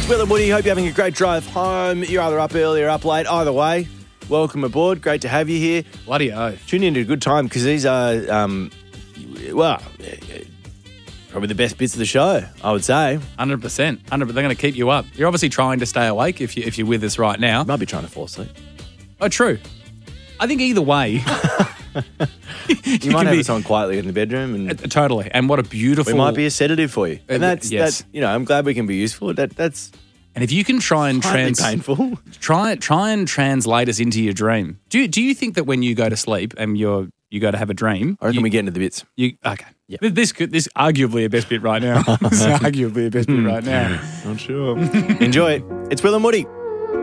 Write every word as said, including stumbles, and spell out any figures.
Will and Woody. Hope you're having a great drive home. You're either up early or up late. Either way, welcome aboard. Great to have you here. Bloody oh. Tune in at a good time because these are, um, well, probably the best bits of the show, I would say. one hundred percent. one hundred percent. They're going to keep you up. You're obviously trying to stay awake if, you, if you're with us right now. Might be trying to fall asleep. Oh, true. I think either way. you, you might have be, us on quietly in the bedroom. and uh, Totally. And what a beautiful... We might be a sedative for you. And that's, uh, yes. that, you know, I'm glad we can be useful. That That's And if you can try and trans... painful. Try, try and translate us into your dream. Do you, do you think that when you go to sleep and you're you go to have a dream... I reckon you, we get into the bits. You Okay. Yep. This could this arguably a best bit right now. This is arguably a best bit right now. Not sure. Enjoy it. It's Will and Woody.